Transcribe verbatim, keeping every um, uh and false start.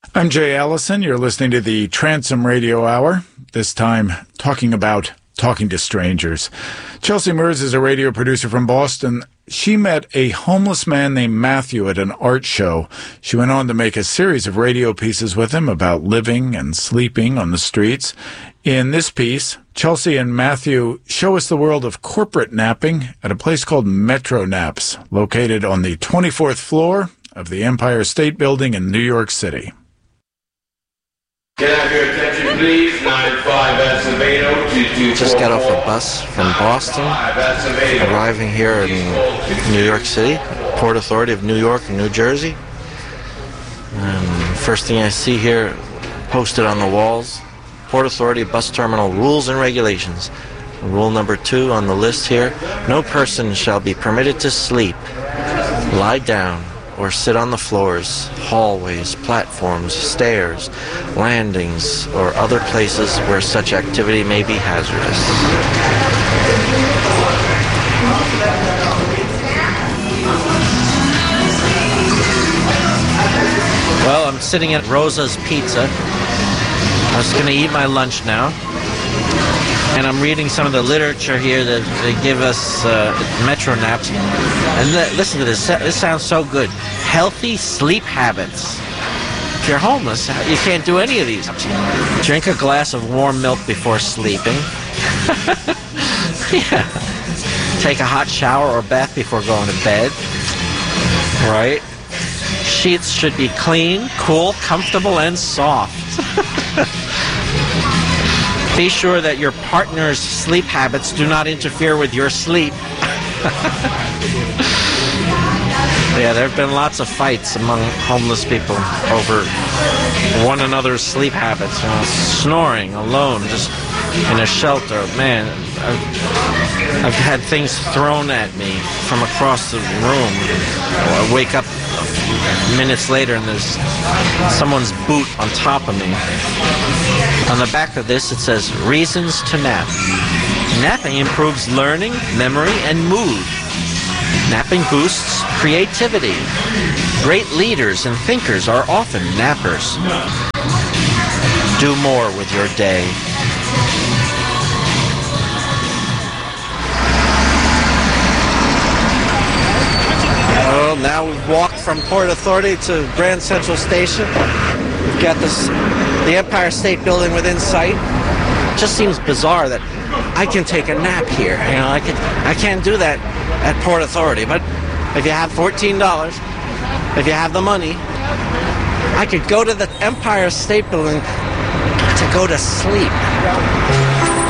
I'm Jay Allison. You're listening to the Transom Radio Hour, this time talking about talking to strangers. Chelsea Mers is a radio producer from Boston. She met a homeless man named Matthew at an art show. She went on to make a series of radio pieces with him about living and sleeping on the streets. In this piece, Chelsea and Matthew show us the world of corporate napping at a place called Metro Naps, located on the twenty-fourth floor of the Empire State Building in New York City. Can I have your attention, please? nine five Acevedo, two two four. Just got off a bus from Boston, arriving here in New York City, Port Authority of New York and New Jersey. And first thing I see here, posted on the walls, Port Authority Bus Terminal Rules and Regulations. Rule number two on the list here, no person shall be permitted to sleep, lie down, or sit on the floors, hallways, platforms, stairs, landings, or other places where such activity may be hazardous. Well, I'm sitting at Rosa's Pizza. I was going to eat my lunch now. And I'm reading some of the literature here that they give us uh, Metro Naps. And li- listen to this. This sounds so good. Healthy sleep habits. If you're homeless, you can't do any of these. Drink a glass of warm milk before sleeping. Yeah. Take a hot shower or bath before going to bed. Right? Sheets should be clean, cool, comfortable, and soft. Be sure that your partner's sleep habits do not interfere with your sleep. Yeah, there have been lots of fights among homeless people over one another's sleep habits. You know, snoring alone, just in a shelter. Man, I've, I've had things thrown at me from across the room. I wake up minutes later and there's someone's boot on top of me. On the back of this it says, reasons to nap. Napping improves learning, memory, and mood. Napping boosts creativity. Great leaders and thinkers are often nappers. Do more with your day. Well, now we've walked from Port Authority to Grand Central Station. We've got this, the Empire State Building within sight. It just seems bizarre that I can take a nap here. You know, I can, I can't do that at Port Authority. But if you have fourteen dollars, if you have the money, I could go to the Empire State Building to go to sleep.